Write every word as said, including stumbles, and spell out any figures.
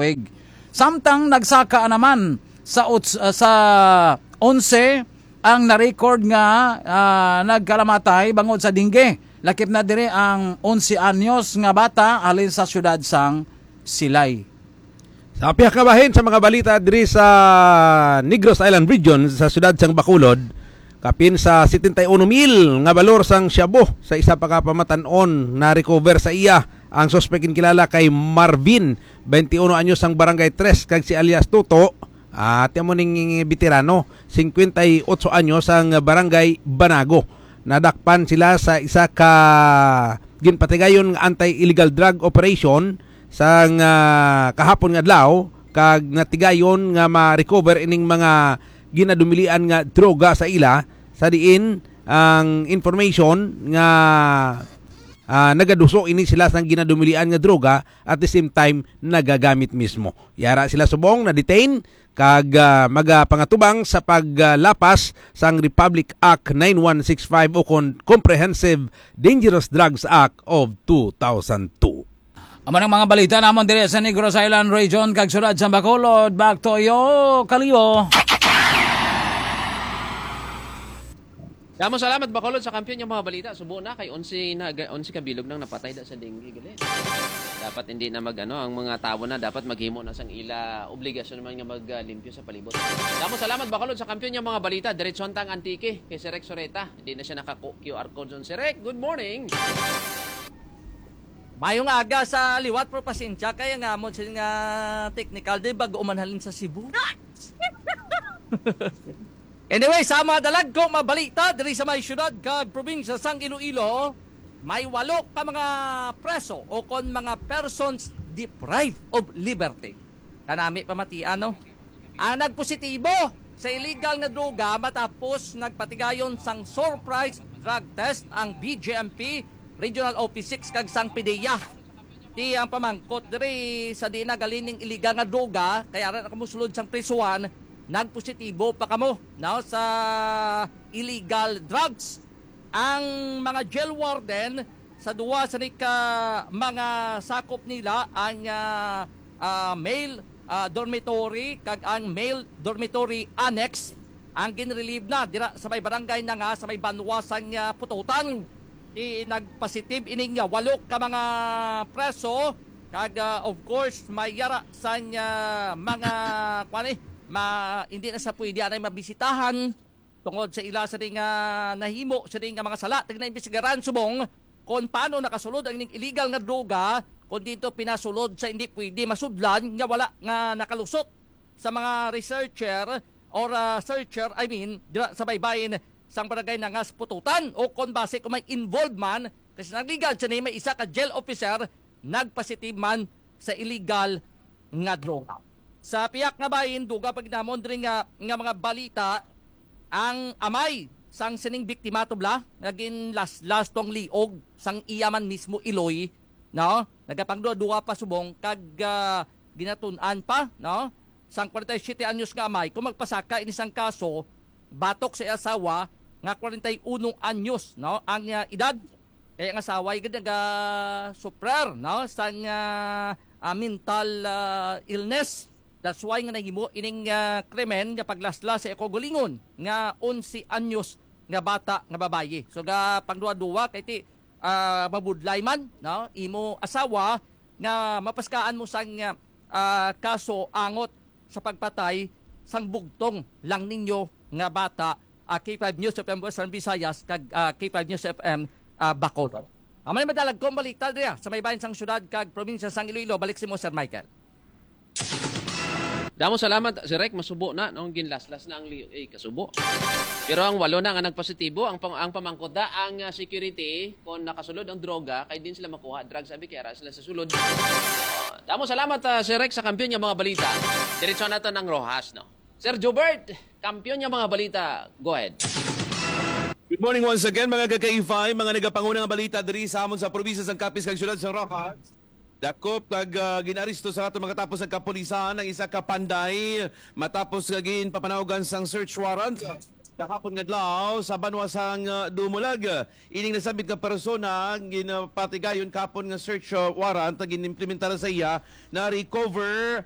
tuig. Samtang nagsaka naman sa uts, uh, sa onse ang na-record nga uh, nagkalamatay bangod sa dingge. Lakip na dire ang onse anyos nga bata halin sa syudad sang Silay. Sa pihak kabahin sa mga balita diri sa Negros Island Region sa syudad sang Bacolod, kapin sa seventy-one mil nga balor sang shabu sa isa pa ka pamatan-on na recover sa iya. Ang suspect kilala kay Marvin, twenty-one anyos ang barangay tres kag si alias Tuto. At uh, mo ning veterano, fifty-eight anyos ang barangay Banago. Nadakpan sila sa isa ka ginpatigayon nga anti-illegal drug operation sang uh, kahapon nga adlaw kag natigayon nga ma-recover ining mga ginadumilian nga droga sa ila sa diin ang information nga uh, nagaduso ini sila sang ginadumilian nga droga at the same time nagagamit mismo. Yara sila subong na detain kag uh, magapangatubang sa paglapas uh, sang Republic Act ninety-one sixty-five o kon Comprehensive Dangerous Drugs Act of two thousand two. Amo ng mga balita namon dire sa Negros Island Region kag syudad sa Bacolod. Back to iyo, Kaliyo. Damo salamat Bacolod sa kampiyon yung mga balita. Subo na kay onse na onse ka bilog nang napatay da sa dengue gali. Dapat hindi na magano ang mga tawo na dapat maghimo na sang ila obligasyon naman nga maglimpyo sa palibot. Damo salamat Bacolod sa kampiyon yung mga balita. Diretso tang Antique kay Sir Rex Soreta. Hindi na siya naka-Q R code on Sir Rex. Good morning. Mayong aga sa liwat pro pasensya kaya nga mo sila nga technical day bago umanhalin sa Cebu. Anyway, sa mga dalag ko mabalita diri sa may syudad kag probinsya sang Iloilo, may walo ka mga preso o kon mga persons deprived of liberty. Kanami pamati ano? Ang nagpositibo sa illegal nga droga matapos nagpatigayon sang surprise drug test ang B J M P Regional Office six kag sang P D E A. Di ang pamangkot diri sa di nagalining illegal nga droga kaya ra nakamusulod sang prisuan nagpositibo pa kamo no sa illegal drugs. Ang mga jail warden sa duwa sa nika mga sakop nila ang uh, uh, male uh, dormitory kag ang male dormitory annex ang ginrelieve na dira sa may barangay na nga sa may banwasang uh, Pututan. I nagpositive ining nga walo ka mga preso kag uh, of course may yara sa uh, mga kwani ma hindi na sa pwede anay mabisitahan tungod sa ila sa ring uh, nahimo sa ring mga sala tigna imbestigaran subong kung paano nakasulod ang illegal nga droga kung dito pinasulod sa hindi pwede masudlan nga wala nga nakalusot sa mga researcher or uh, searcher I mean dira sa baybayin sang barangay na nga Pututan o kung base kung may involved man kasi nagligal siya na may isa ka jail officer nagpositive man sa illegal nga droga. Sa piyak nga bayin, duga pag namon rin nga, nga mga balita, ang amay sang sining biktima tubla, naging last, last tong liog sang iyaman mismo Iloy, no? Nagapangdua-dua pa subong kag uh, ginatunan pa, no? Sang forty-seven anyos nga amay, kung magpasaka inisang kaso, batok sa asawa nga forty-one anyos no ang uh, edad kaya ang asawa ay naga suprer no sa uh, uh, mental uh, illness. That's why nga nahimo ining uh, krimen nga paglaslas sa ekogulingon nga eleven anyos nga bata nga babaye. So ga pangduwa-duwa kay ti uh, mabudlay man no imo asawa nga mapaskaan mo sang uh, kaso angot sa pagpatay sang bugtong lang ninyo nga bata. Uh, K five News F M Western Visayas kag uh, K five News F M uh, Bacolod. Amay madalag kong balita diya sa may bahin sang syudad kag probinsya sang Iloilo. Balik si mo Sir Michael. Damo salamat Sir Rek, masubo na nung ginlaslas na ang li- eh, kasubo. Pero ang walo na nga nagpositibo ang pang ang pamangkot da ang uh, security kung nakasulod ang droga kay din sila makuha drug sabi kaya sila sa sulod. Uh, damo salamat uh, Sir Rek sa kampiyon nga mga balita. Diretso nato ng Rojas no. Sir Jobert, kampiyon niya mga balita. Go ahead. Good morning once again mga ka-K five, mga nagapangunang balita diri sa amon sa probinsya sang Capiz kag syudad sa Rojas. Dakop kag uh, ginaristo sa ato makatapos ang kapulisan ang isa ka panday matapos gagin papanawgan sang search warrant kahapon nga adlaw sa banwasang uh, Dumulag. Ining nasabit nga persona ginapatigayon kahapon nga search uh, warrant ginimplementar sa iya na recover